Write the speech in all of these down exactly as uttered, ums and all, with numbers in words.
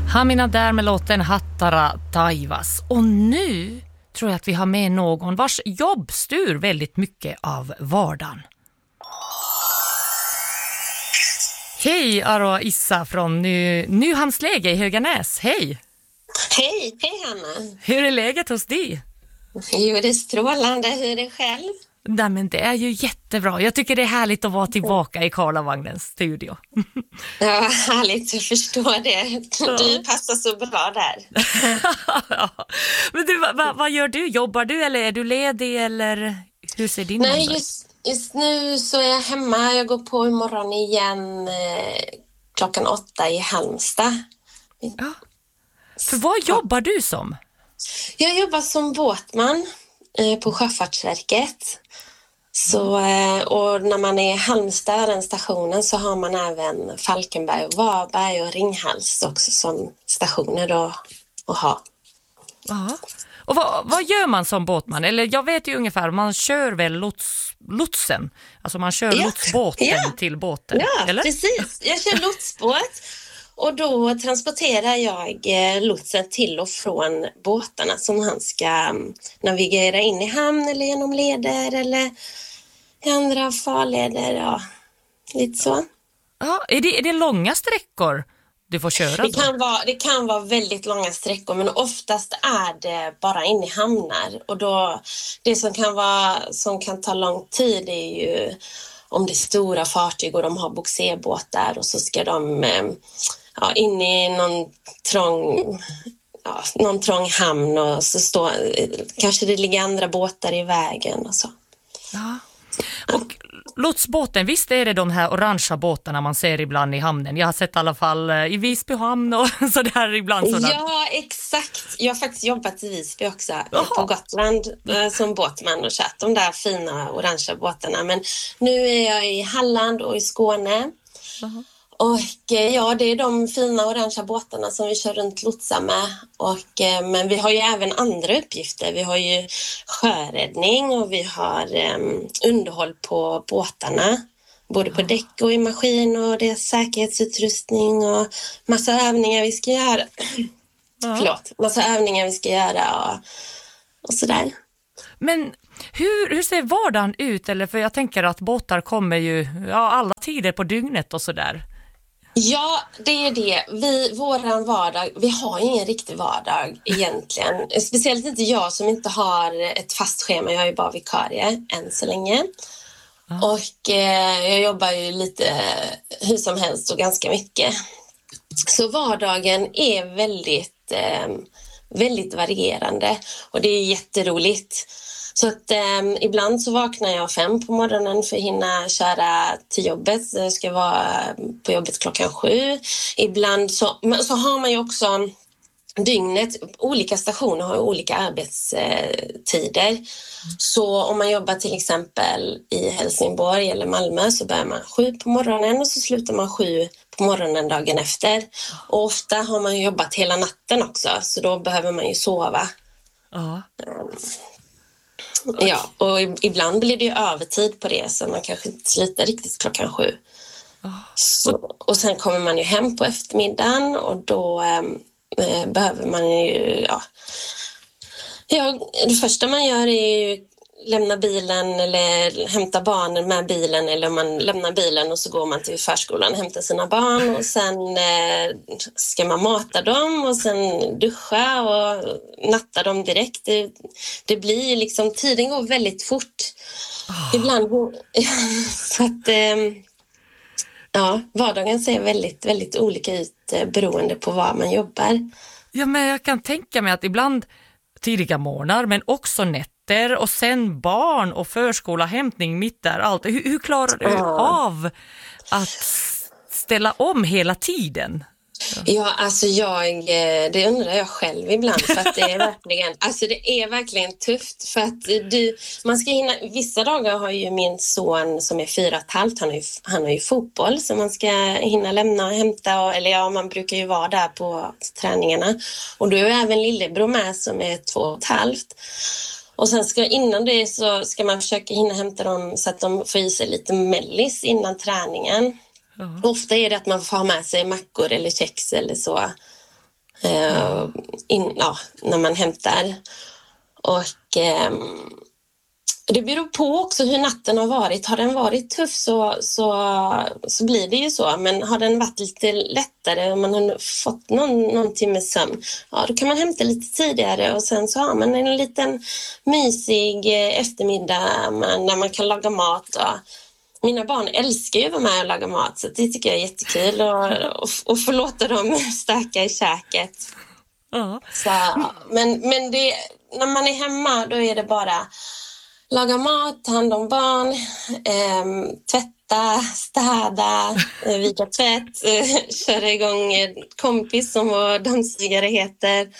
Hamina där med låten Hattara Taivas. Och nu tror jag att vi har med någon vars jobb styr väldigt mycket av vardagen. Hej Aroa Issa från Ny- Nyhamnsläge i Höganäs. Hej! Hej, hej Hanna. Hur är läget hos dig? Jo, det är strålande. Hur är det själv? Nej, men det är ju jättebra. Jag tycker det är härligt att vara tillbaka i Karlavagnens studio. Ja, härligt att förstå det. Du passar så bra där. Ja. Men du, vad, vad gör du? Jobbar du eller är du ledig eller hur ser din Nej, måndag? just, just nu så är jag hemma. Jag går på imorgon igen eh, klockan åtta i Halmstad. Ja. För vad jobbar du som? Jag jobbar som båtman eh, på Sjöfartsverket. Så, eh, och när man är i Halmstad, den stationen, så har man även Falkenberg och Varberg och Ringhals också som stationer då att ha. Ja. Och vad, vad gör man som båtman? Eller jag vet ju ungefär, man kör väl lots, lotsen. Alltså man kör Ja. lotsbåten Ja. till båten. Ja, eller? precis. Jag kör lotsbåt och då transporterar jag eh, lotsen till och från båtarna som han ska um, navigera in i hamn eller genom leder eller i andra farleder. Ja, lite så. Ja, är det, är det långa sträckor du får köra? Det kan, vara, det kan vara väldigt långa sträckor, men oftast är det bara in i hamnar. Och då, det som kan, vara, som kan ta lång tid är ju om det är stora fartyg och de har bogserbåtar och så ska de eh, ja, in i någon trång, ja, någon trång hamn och så står, kanske det ligger andra båtar i vägen och så. Ja. Och lotsbåten, visst är det de här orangea båtarna man ser ibland i hamnen? Jag har sett i alla fall i Visby hamn och sådär ibland. Sådär. Ja, exakt. Jag har faktiskt jobbat i Visby också. Jaha. På Gotland eh, som båtman och kört de där fina orangea båtarna. Men nu är jag i Halland och i Skåne. Jaha. Och eh, ja, det är de fina orangea båtarna som vi kör runt lotsar med. Och, eh, men vi har ju även andra uppgifter. Vi har ju sjöräddning och vi har eh, underhåll på båtarna. Både på däck och i maskin och det är säkerhetsutrustning och massa övningar vi ska göra. Ja. Förlåt, massa övningar vi ska göra och, och sådär. Men hur, hur ser vardagen ut? Eller för jag tänker att båtar kommer ju ja, alla tider på dygnet och sådär. Ja, det är det. Vi, våran vardag, vi har ju ingen riktig vardag egentligen. Speciellt inte jag som inte har ett fast schema. Jag är ju bara vikarie än så länge. Ja. Och eh, jag jobbar ju lite hur som helst och ganska mycket. Så vardagen är väldigt, eh, väldigt varierande och det är jätteroligt. Så att eh, ibland så vaknar jag fem på morgonen för att hinna köra till jobbet. Jag ska vara på jobbet klockan sju. Ibland så, så har man ju också dygnet, olika stationer har olika arbetstider. Så om man jobbar till exempel i Helsingborg eller Malmö så börjar man sju på morgonen och så slutar man sju på morgonen dagen efter. Och ofta har man jobbat hela natten också så då behöver man ju sova. Ja. Ja, och ibland blir det ju övertid på det så man kanske inte slutar riktigt klockan sju. Så, och sen kommer man ju hem på eftermiddagen och då eh, behöver man ju, ja, ja, det första man gör är ju lämna bilen eller hämta barnen med bilen eller man lämnar bilen och så går man till förskolan och hämtar sina barn och sen eh, ska man mata dem och sen duscha och natta dem direkt. Det, det blir liksom, tiden går väldigt fort. Oh. Ibland så att eh, ja, vardagen ser väldigt, väldigt olika ut eh, beroende på var man jobbar. Ja, men jag kan tänka mig att ibland tidiga morgnar men också nätter och sen barn och förskola, hämtning mitt där. Allt. Hur, hur klarar du ja. av att ställa om hela tiden? Ja, alltså jag, det undrar jag själv ibland för att det är verkligen, alltså det är verkligen tufft för att du, man ska hinna, vissa dagar har ju min son som är fyra och ett halvt, han har ju, han har ju fotboll så man ska hinna lämna och hämta och, eller ja, man brukar ju vara där på träningarna och då är även lillebror med som är två och ett halvt. Och sen ska innan det så ska man försöka hinna hämta dem så att de får i sig lite mellis innan träningen. Uh-huh. Ofta är det att man får ha med sig mackor eller kex eller så. eh, in, ja, när man hämtar. Och eh, det beror på också hur natten har varit. Har den varit tuff så, så, så blir det ju så. Men har den varit lite lättare och man har fått någon, någon timme sömn, ja, då kan man hämta lite tidigare och sen så har man en liten mysig eftermiddag när man kan laga mat. Och mina barn älskar ju att vara med och laga mat, så det tycker jag är jättekul och, och, och få låta dem stöka i käket. Uh-huh. Så, men men det, när man är hemma då är det bara laga mat, ta hand om barn, eh, tvätta, städa, eh, vika tvätt, eh, köra igång en kompis som vår dammsugare heter.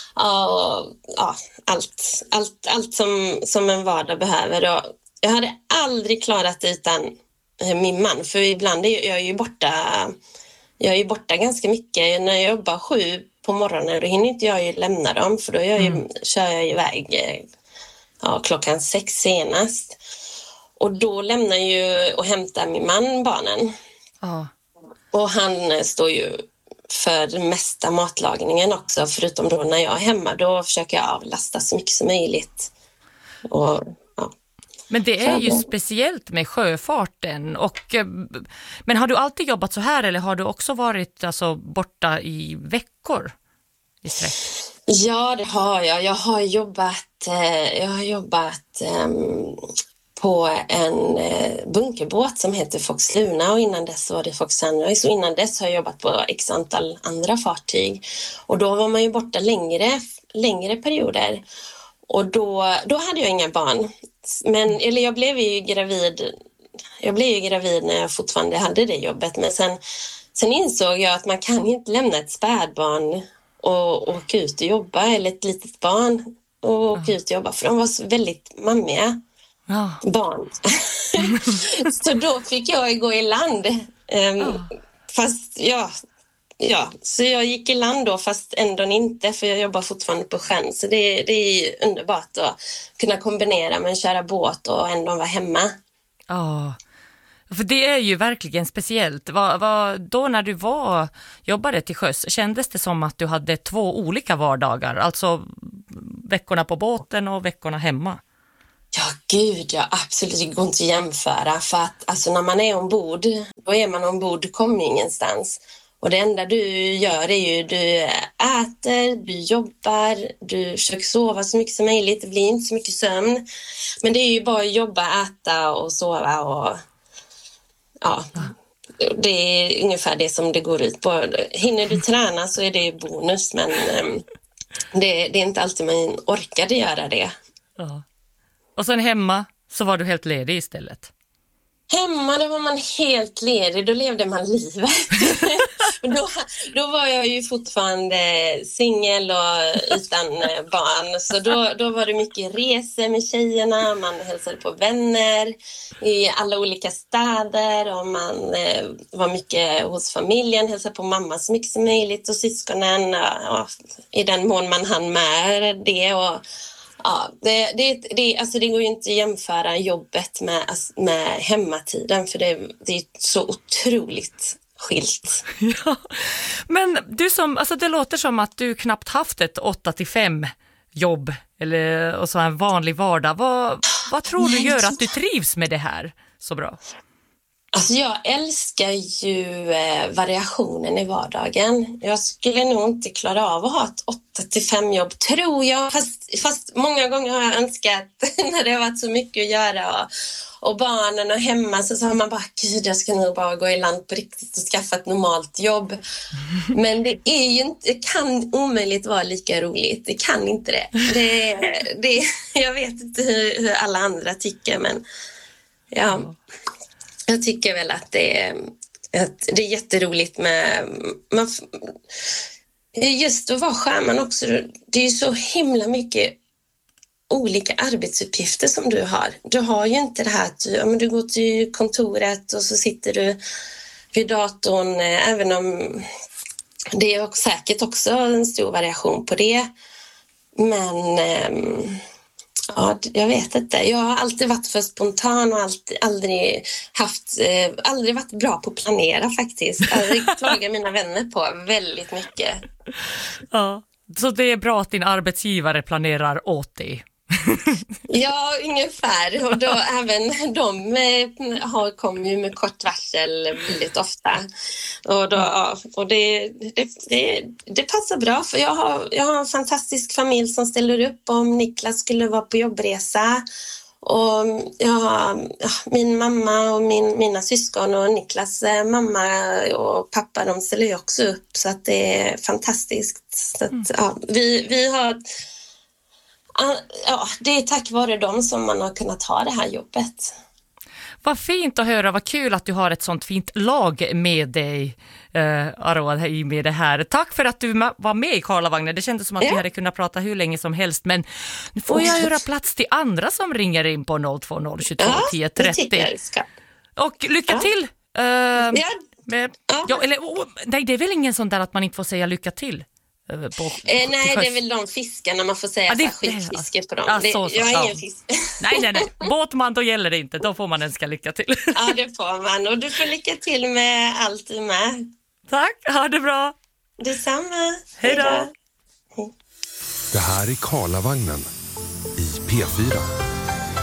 Ja, ja, allt, allt, allt som, som en vardag behöver. Och jag hade aldrig klarat det utan eh, min man, för ibland är jag ju borta, jag är ju borta ganska mycket. När jag jobbar sju på morgonen då hinner inte jag ju lämna dem, för då jag ju, mm. kör jag iväg eh, ja, klockan sex senast. Och då lämnar ju och hämtar min man barnen. Oh. Och han står ju för den mesta matlagningen också. Förutom då när jag är hemma, då försöker jag avlasta så mycket som möjligt. Och, ja. Men det är ju speciellt med sjöfarten. Och, men har du alltid jobbat så här eller har du också varit alltså, borta i veckor i sträck? Ja, det har jag. Jag har jobbat, jag har jobbat um, på en uh, bunkerbåt som heter Fox Luna, och innan dess var det Fox Sunrise, och innan dess har jag jobbat på x antal andra fartyg. Och då var man ju borta längre, längre perioder. Och då, då hade jag inga barn. Men, eller jag blev ju gravid, jag blev ju gravid när jag fortfarande hade det jobbet. Men sen, sen insåg jag att man kan inte lämna ett spädbarn och åka ut och jobba, eller ett litet barn och åka ja. ut och jobba, för de var så väldigt mammiga ja. barn. Så då fick jag gå i land. Um, ja. Fast ja, ja, så jag gick i land då, fast ändå inte, för jag jobbar fortfarande på sjön. Så det, det är underbart att kunna kombinera med att köra båt och ändå vara hemma. Ja. För det är ju verkligen speciellt. Vad, vad, då när du var, jobbade till sjöss, kändes det som att du hade två olika vardagar? Alltså veckorna på båten och veckorna hemma? Ja, gud, ja, absolut. Det går inte att jämföra. För att alltså, när man är ombord, då är man ombord, du kommer ingenstans. Och det enda du gör är ju du äter, du jobbar, du försöker sova så mycket som möjligt. Det blir inte så mycket sömn. Men det är ju bara att jobba, äta och sova och... Ja, det är ungefär det som det går ut på. Hinner du träna så är det bonus, men um, det, det är inte alltid man orkade göra det. Ja. Och sen hemma så var du helt ledig istället? Hemma då var man helt ledig, då levde man livet. då, då var jag ju fortfarande singel och utan barn. Så då, då var det mycket resor med tjejerna, man hälsade på vänner i alla olika städer. Och man eh, var mycket hos familjen, hälsade på mamma så mycket som möjligt och syskonen. Och, och, i den mån man hann med det. Och ja, det, det, det, alltså det går ju inte att jämföra jobbet med, med hemmatiden, för det, det är så otroligt skilt. Ja, men du som, alltså det låter som att du knappt haft ett åtta till fem jobb eller, och så en vanlig vardag. Vad, vad tror du gör att du trivs med det här så bra? Alltså jag älskar ju eh, variationen i vardagen. Jag skulle nog inte klara av att ha ett åtta till fem jobb, tror jag. Fast, fast många gånger har jag önskat när det har varit så mycket att göra. Och, och barnen och hemma så sa man bara, gud, jag ska nog bara gå i land på riktigt och skaffa ett normalt jobb. Men det är ju inte, det kan omöjligt vara lika roligt. Det kan inte det. det, det jag vet inte hur, hur alla andra tycker, men ja... Jag tycker väl att det är, att det är jätteroligt med... Man, just att vara sjöman också. Det är ju så himla mycket olika arbetsuppgifter som du har. Du har ju inte det här att du, ja, men du går till kontoret och så sitter du vid datorn. Även om det är säkert också en stor variation på det. Men... Ja, jag vet inte. Jag har alltid varit för spontan och alltid, aldrig, haft, eh, aldrig varit bra på att planera faktiskt. Aldrig klagat mina vänner på väldigt mycket. Ja, så det är bra att din arbetsgivare planerar åt dig. Ja, ungefär. Och då även de eh, har kommit ju med kort varsel väldigt ofta. Och, då, ja, och det, det, det, det passar bra för jag har, jag har en fantastisk familj som ställer upp om Niklas skulle vara på jobbresa. Och jag har ja, min mamma och min, mina syskon och Niklas eh, mamma och pappa, de ställer ju också upp så att det är fantastiskt. Så att, ja, vi, vi har... Ja, det är tack vare dem som man har kunnat ha det här jobbet. Vad fint att höra, vad kul att du har ett sånt fint lag med dig, uh, Aroa, i med det här. Tack för att du ma- var med i Karlavagnen. Det kändes som att ja. vi hade kunnat prata hur länge som helst, men nu får jag göra plats till andra som ringer in på noll två noll tjugotvå tio trettio. Och lycka ja. till! Uh, ja. Med, ja. Ja, eller, oh, nej, det är väl ingen sån där att man inte får säga lycka till? På, eh, nej, det är väl de fiskarna man får säga ja, det, skitfiske på dem. Ja, det, så, så, jag är ja. ingen fisk. Nej, nej, nej. Båtman, då gäller det inte. Då får man önska lycka till. Ja, det får man. Och du får lycka till med allt du med. Tack, ha det bra. Detsamma. Hej då. Det här är Karlavagnen i P fyra.